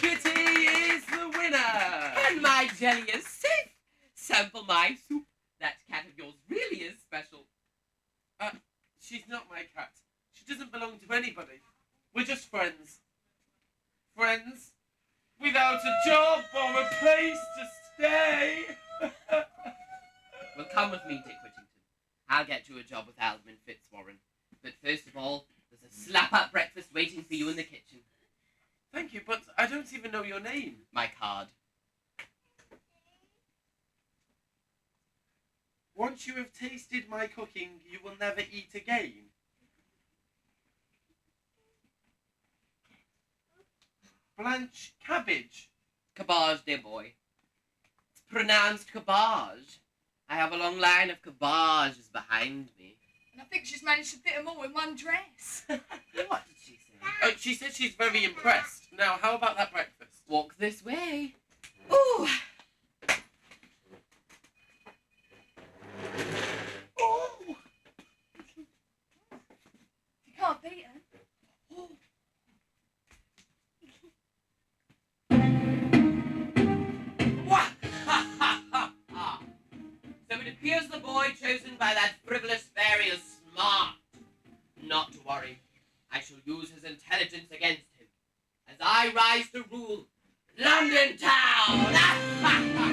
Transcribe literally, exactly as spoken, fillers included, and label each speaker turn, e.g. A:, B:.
A: Kitty is the winner!
B: And my jelly is safe. Sample my soup. That cat of yours really is special.
A: Uh, she's not my cat. She doesn't belong to anybody. We're just friends. Friends without a job or a place to stay.
B: Well, come with me, Dick Whittington. I'll get you a job with Alderman Fitzwarren. But first of all, there's a slap-up breakfast waiting for you in the kitchen.
A: Thank you, but I don't even know your name.
B: My card.
A: Once you have tasted my cooking, you will never eat again. Blanche Cabbage.
B: Cabbage, dear boy. It's pronounced cabbage. I have a long line of cabbages behind me.
C: And I think she's managed to fit them all in one dress.
B: What did she say?
A: Oh, she said she's very impressed. Now, how about that breakfast?
B: Walk this way. Ooh.
A: Oh!
C: You can't beat her.
B: Wah! Ha ha ha ha! So it appears the boy chosen by that frivolous fairy is smart. Not to worry. I shall use his intelligence against him as I rise to rule London town!